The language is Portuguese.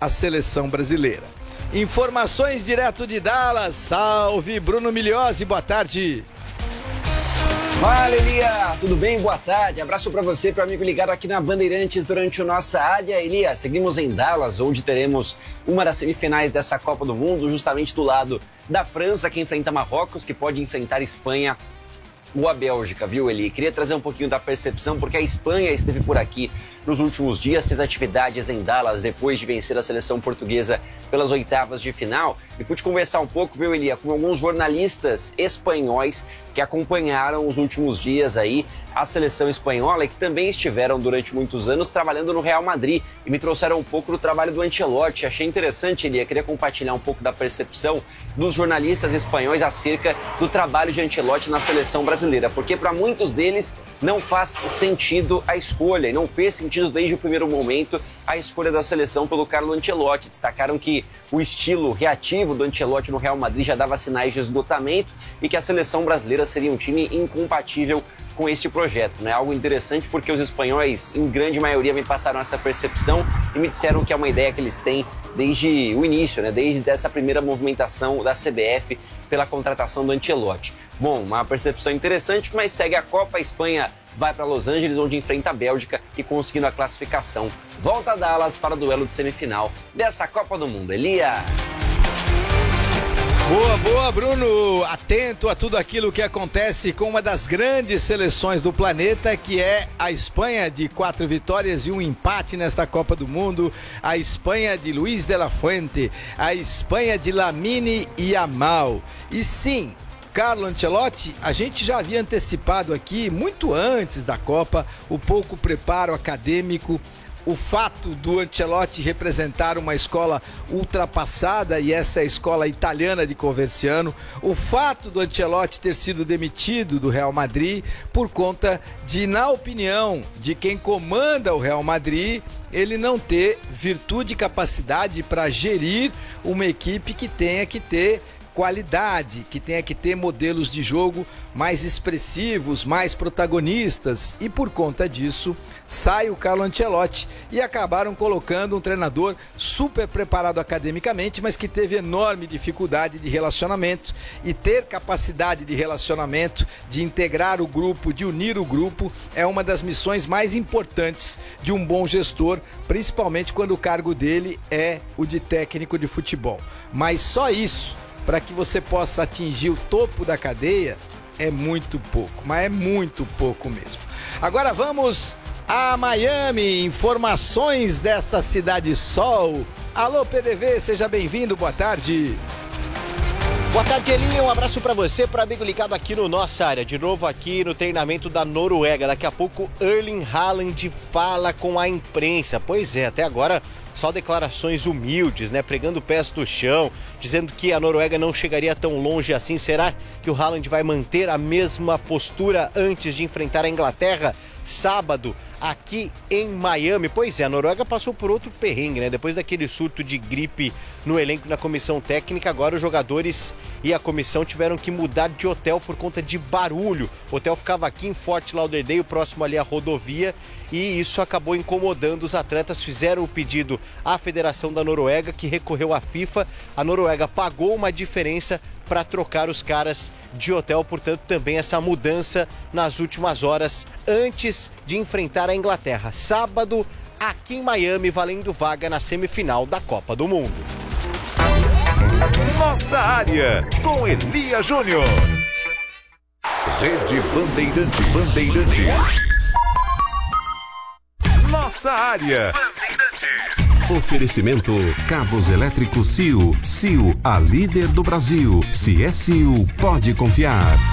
a seleção brasileira. Informações direto de Dallas. Salve, Bruno Migliozzi, boa tarde. Fala, Elia, tudo bem? Boa tarde. Abraço para você, para o amigo ligado aqui na Bandeirantes durante o Nossa Área. Elia, seguimos em Dallas, onde teremos uma das semifinais dessa Copa do Mundo, justamente do lado da França, que enfrenta Marrocos, que pode enfrentar Espanha ou a Bélgica, viu, Eli? Queria trazer um pouquinho da percepção, porque a Espanha esteve por aqui nos últimos dias, fez atividades em Dallas depois de vencer a seleção portuguesa pelas oitavas de final. E pude conversar um pouco, viu, Eli, com alguns jornalistas espanhóis que acompanharam os últimos dias aí a seleção espanhola e que também estiveram durante muitos anos trabalhando no Real Madrid e me trouxeram um pouco do trabalho do Ancelotti. Achei interessante, Elia, queria compartilhar um pouco da percepção dos jornalistas espanhóis acerca do trabalho de Ancelotti na seleção brasileira, porque para muitos deles não faz sentido a escolha e não fez sentido desde o primeiro momento a escolha da seleção pelo Carlo Ancelotti. Destacaram que o estilo reativo do Ancelotti no Real Madrid já dava sinais de esgotamento e que a seleção brasileira seria um time incompatível com este projeto, né? Algo interessante porque os espanhóis, em grande maioria, me passaram essa percepção e me disseram que é uma ideia que eles têm desde o início, né? Desde essa primeira movimentação da CBF pela contratação do Ancelotti. Bom, uma percepção interessante, mas segue a Copa. A Espanha vai para Los Angeles, onde enfrenta a Bélgica e conseguindo a classificação. Volta a Dallas para o duelo de semifinal dessa Copa do Mundo. Elia! Boa, Bruno. Atento a tudo aquilo que acontece com uma das grandes seleções do planeta, que é a Espanha, de 4 vitórias e 1 empate nesta Copa do Mundo. A Espanha de Luis de la Fuente, a Espanha de Lamine Yamal. E sim, Carlo Ancelotti, a gente já havia antecipado aqui, muito antes da Copa, o pouco preparo acadêmico, o fato do Ancelotti representar uma escola ultrapassada, e essa é a escola italiana de Coverciano, o fato do Ancelotti ter sido demitido do Real Madrid por conta de, na opinião de quem comanda o Real Madrid, ele não ter virtude e capacidade para gerir uma equipe que tenha que ter qualidade, que tenha que ter modelos de jogo mais expressivos, mais protagonistas, e por conta disso sai o Carlo Ancelotti e acabaram colocando um treinador super preparado academicamente, mas que teve enorme dificuldade de relacionamento, e ter capacidade de relacionamento, de integrar o grupo, de unir o grupo, é uma das missões mais importantes de um bom gestor, principalmente quando o cargo dele é o de técnico de futebol. Mas só isso, para que você possa atingir o topo da cadeia, é muito pouco, mas é muito pouco mesmo. Agora vamos a Miami, informações desta cidade sol. Alô, PDV, seja bem-vindo, boa tarde. Boa tarde, Eli, um abraço para você, para amigo ligado aqui no Nossa Área, de novo aqui no treinamento da Noruega. Daqui a pouco Erling Haaland fala com a imprensa. Pois é, até agora só declarações humildes, né? Pregando pés do chão, dizendo que a Noruega não chegaria tão longe assim. Será que o Haaland vai manter a mesma postura antes de enfrentar a Inglaterra sábado aqui em Miami? Pois é, a Noruega passou por outro perrengue, né? Depois daquele surto de gripe no elenco, na comissão técnica, agora os jogadores e a comissão tiveram que mudar de hotel por conta de barulho. O hotel ficava aqui em Fort Lauderdale, próximo ali à rodovia, e isso acabou incomodando os atletas. Fizeram o pedido à Federação da Noruega, que recorreu à FIFA. A Noruega pagou uma diferença para trocar os caras de hotel, portanto também essa mudança nas últimas horas antes de enfrentar a Inglaterra sábado aqui em Miami, valendo vaga na semifinal da Copa do Mundo. Nossa Área com Elia Júnior. Rede Bandeirantes. Nossa Área. Oferecimento Cabos Elétricos CIO. CIO, a líder do Brasil. Se é CIO, pode confiar.